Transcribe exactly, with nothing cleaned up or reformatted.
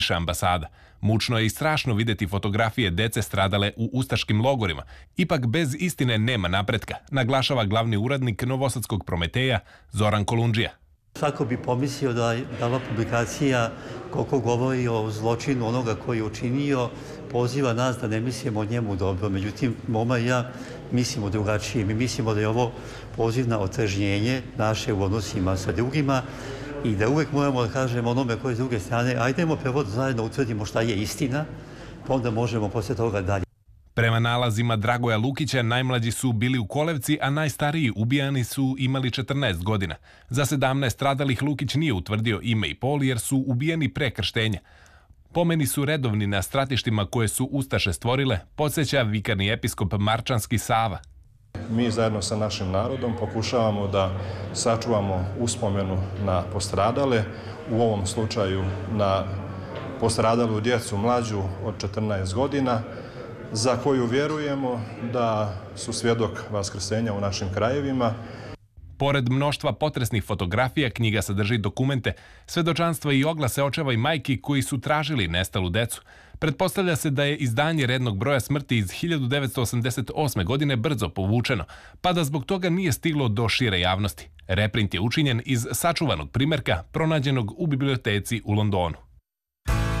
ambasada. Mučno je i strašno videti fotografije dece stradale u ustaškim logorima. Ipak bez istine nema napretka, naglašava glavni urednik Novosadskog Prometeja Zoran Kolundžija. Svako bi pomislio da, da ova publikacija, koliko govori o zločinu onoga koji je učinio, poziva nas da ne mislimo o njemu dobro. Međutim, Moma i ja mislimo drugačije. Mi mislimo da je ovo poziv na otrežnjenje naše u odnosima sa drugima i da uvek moramo da kažemo onome koji je s druge strane, ajdemo prvo da zajedno utvrdimo šta je istina, pa onda možemo posle toga dalje. Prema nalazima Dragoja Lukića, najmlađi su bili u kolevci, a najstariji ubijani su imali četrnaest godina. Za sedamnaest stradalih Lukić nije utvrdio ime i pol jer su ubijeni pre krštenja. Pomeni su redovni na stratištima koje su ustaše stvorile, podsjeća vikarni episkop Marčanski Sava. Mi zajedno sa našim narodom pokušavamo da sačuvamo uspomenu na postradale, u ovom slučaju na postradalu djecu mlađu od četrnaest godina, za koju vjerujemo da su svjedok vaskrsenja u našim krajevima. Pored mnoštva potresnih fotografija, knjiga sadrži dokumente, svedočanstva i oglase očeva i majki koji su tražili nestalu decu. Pretpostavlja se da je izdanje rednog broja smrti iz hiljadu devetsto osamdeset osme. godine brzo povučeno, pa da zbog toga nije stiglo do šire javnosti. Reprint je učinjen iz sačuvanog primerka pronađenog u biblioteci u Londonu.